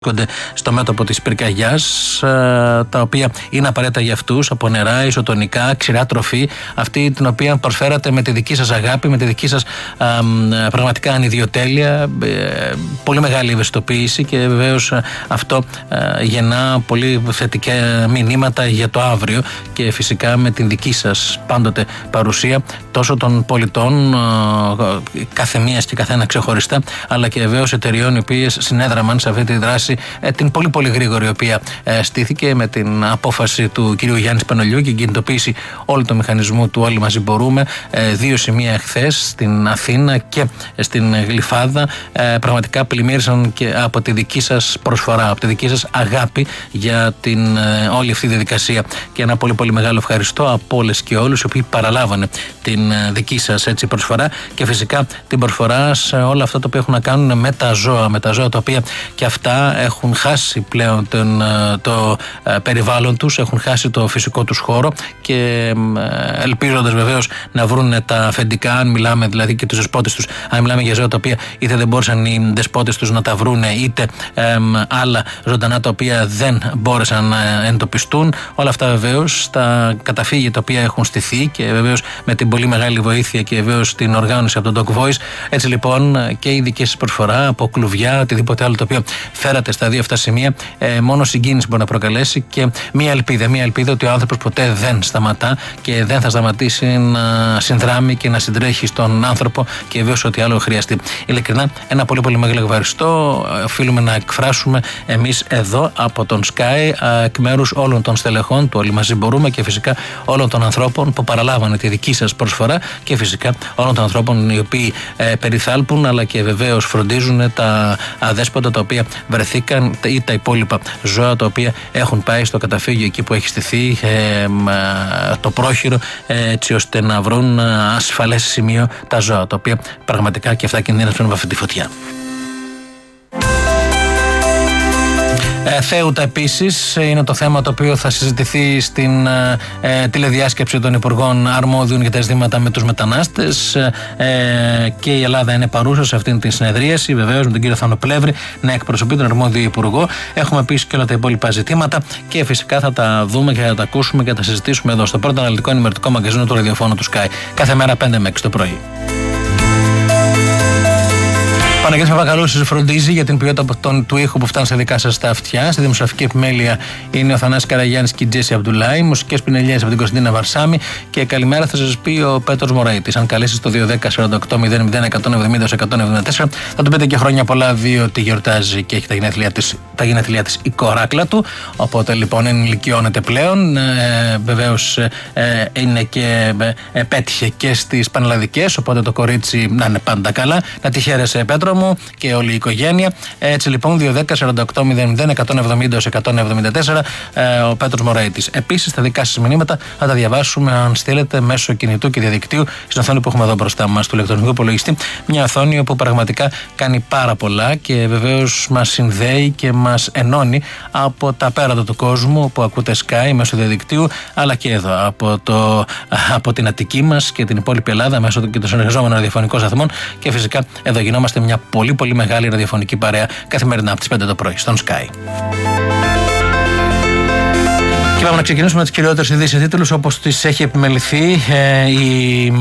στο μέτωπο της πυρκαγιάς, τα οποία είναι απαραίτητα για αυτούς, από νερά, ισοτονικά, ξηρά τροφή, αυτή την οποία προσφέρατε με τη δική σας αγάπη, με τη δική σας πραγματικά ανιδιοτέλεια, πολύ μεγάλη ευαισθητοποίηση, και βεβαίως αυτό γεννά πολύ θετικά μηνύματα για το αύριο, και φυσικά με την δική σας πάντοτε παρουσία τόσο των πολιτών, κάθε μίας και καθένα ξεχωριστά, αλλά και βεβαίως εταιριών οι οποίες συνέδραμαν σε αυτή τη δράση, την πολύ πολύ γρήγορη, η οποία στήθηκε με την απόφαση του κυρίου Γιάννη Σπανολιού και την κινητοποίηση όλου του μηχανισμού του Όλοι Μαζί Μπορούμε. 2 σημεία εχθές, στην Αθήνα και στην Γλυφάδα, πραγματικά πλημμύρισαν και από τη δική σας προσφορά, από τη δική σας αγάπη για την όλη αυτή τη διαδικασία. Και ένα πολύ πολύ μεγάλο ευχαριστώ από όλες και όλους οι οποίοι παραλάβανε την δική σας έτσι προσφορά, και φυσικά την προσφορά σε όλα αυτά τα οποία έχουν να κάνουν με τα ζώα, τα οποία και αυτά έχουν χάσει πλέον το περιβάλλον τους, έχουν χάσει το φυσικό τους χώρο, και ελπίζοντας βεβαίως να βρουν τα αφεντικά, αν μιλάμε δηλαδή και τους δεσπότες τους, αν μιλάμε για ζώα τα οποία είτε δεν μπόρεσαν οι δεσπότες τους να τα βρούνε, είτε άλλα ζωντανά τα οποία δεν μπόρεσαν να εντοπιστούν, όλα αυτά βεβαίως τα καταφύγια τα οποία έχουν στηθεί, και βεβαίως με την πολύ μεγάλη βοήθεια και βεβαίως την οργάνωση από τον Dog Voice. Έτσι λοιπόν και η δική σας προσφορά από κλουβιά, οτιδήποτε άλλο το οποίο φέρατε στα 2 αυτά σημεία, μόνο συγκίνηση μπορεί να προκαλέσει, και μία ελπίδα ότι ο άνθρωπος ποτέ δεν σταματά και δεν θα σταματήσει να συνδράμει και να συντρέχει στον άνθρωπο, και βεβαίως ό,τι άλλο χρειαστεί. Ειλικρινά, ένα πολύ πολύ μεγάλο ευχαριστώ οφείλουμε να εκφράσουμε εμείς εδώ από τον Sky, εκ μέρους όλων των στελεχών του Όλοι Μαζί Μπορούμε, και φυσικά όλων των ανθρώπων που παραλάβανε τη δική σας προσφορά, και φυσικά όλων των ανθρώπων οι οποίοι περιθάλπουν αλλά και βεβαίως φροντίζουν τα αδέσποτα τα οποία βρεθήκαν, ή τα υπόλοιπα ζώα τα οποία έχουν πάει στο καταφύγιο εκεί που έχει στηθεί το πρόχειρο, έτσι ώστε να βρουν ασφαλές σημείο τα ζώα, τα οποία πραγματικά και αυτά κινδύνευσαν από αυτή τη φωτιά. Θέουτα επίσης είναι το θέμα το οποίο θα συζητηθεί στην τηλεδιάσκεψη των Υπουργών Αρμόδιων για τα ζητήματα με τους μετανάστες, και η Ελλάδα είναι παρούσα σε αυτήν την συνεδρίαση, βεβαίως με τον κύριο Θάνο Πλεύρη να εκπροσωπεί τον αρμόδιο Υπουργό. Έχουμε επίσης και όλα τα υπόλοιπα ζητήματα, και φυσικά θα τα δούμε και θα τα ακούσουμε και θα τα συζητήσουμε εδώ στο πρώτο αναλυτικό ενημερωτικό μαγκαζίνο του ραδιοφώνου του Sky, κάθε μέρα 5 με 6 το πρωί. Παναγιώτης Παπακαλούσης φροντίζει για την ποιότητα του ήχου που φτάνει στα δικά σας τα αυτιά. Στη δημοσιογραφική επιμέλεια είναι ο Θανάσης Καραγιάννης και η Τζέσι Αμπτουλάη. Μουσικές πινελιές από την Κωνσταντίνα Βαρσάμι. Και καλημέρα θα σας πει ο Πέτρος Μωραΐτης. Αν καλέσει στο 210-48-00-170-174, θα του πείτε και χρόνια πολλά, διότι γιορτάζει και έχει τα γενέθλιά της η κοράκλα του. Οπότε λοιπόν ενηλικιώνεται πλέον. Βεβαίως είναι και πέτυχε και στις πανελλαδικές. Οπότε το κορίτσι να είναι πάντα καλά. Να τη χαίρεσαι, Πέτρο μου, και όλη η οικογένεια. Έτσι λοιπόν 210-48-00-170-174, ο Πέτρος Μωραΐτης. Επίσης τα δικά σας μηνύματα θα τα διαβάσουμε αν στείλετε μέσω κινητού και διαδικτύου στην οθόνη που έχουμε εδώ μπροστά μας του ηλεκτρονικού υπολογιστή. Μια οθόνη που πραγματικά κάνει πάρα πολλά και βεβαίως μας συνδέει και μας ενώνει από τα πέρατα του κόσμου που ακούτε Sky μέσω διαδικτύου, αλλά και εδώ από την Αττική μας και την υπόλοιπη Ελλάδα μέσω και των συνεργαζόμενων ραδιοφωνικών σταθμών, και φυσικά εδώ γινόμαστε μια πολύ πολύ μεγάλη ραδιοφωνική παρέα καθημερινά από τις 5 το πρωί στον Sky. Και πάμε να ξεκινήσουμε με τις κυριότερες ειδήσεις τίτλους όπως τις έχει επιμεληθεί η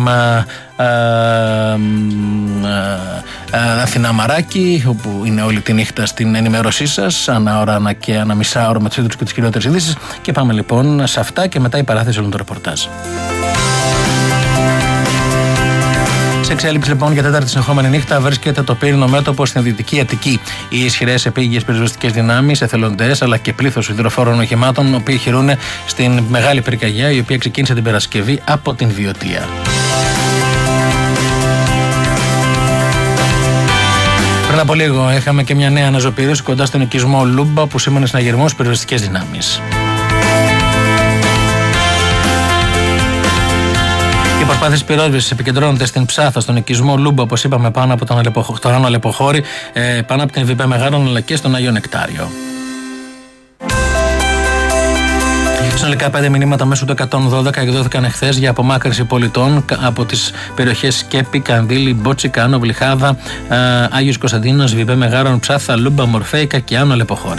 Αθηνά Μαράκη, όπου είναι όλη τη νύχτα στην ενημέρωσή σας, ανά ώρα και ανά μισάωρο με τους τίτλους και τις κυριότερες ειδήσεις. Και πάμε λοιπόν σε αυτά και μετά η παράθεση όλων των ρεπορτάζ. Σε εξέλιξη λοιπόν για τέταρτη συνεχόμενη νύχτα βρίσκεται το πύρινο μέτωπο στην Δυτική Αττική. Οι ισχυρές επίγειες πυροσβεστικές δυνάμεις, εθελοντές αλλά και πλήθος υδροφόρων οχημάτων, οι οποίοι χειρούν στην μεγάλη πυρκαγιά, η οποία ξεκίνησε την Παρασκευή από την Βιωτία. Πριν από λίγο είχαμε και μια νέα αναζωπήρωση κοντά στον οικισμό Λούμπα, που σήμανε συναγερμός πυροσβεστικές δυνάμεις. Οι προσπάθειες πυρόσβεσης επικεντρώνονται στην Ψάθα, στον οικισμό Λούμπα, όπως είπαμε, πάνω από τον Άνω Αλεποχώρη, πάνω από την Β' Μεγάρων αλλά και στον Άγιο Νεκτάριο. Συνολικά 5 μηνύματα μέσω του 112 εκδόθηκαν εχθές για απομάκρυνση πολιτών από τις περιοχές Σκέπη, Κανδύλη, Μπότσι, Κάνο, Βλυχάδα, Άγιος Κωνσταντίνος, Βιβέ Μεγάρων, Ψάθα, Λούμπα, Μορφέικα και Άνω Λεποχώρη.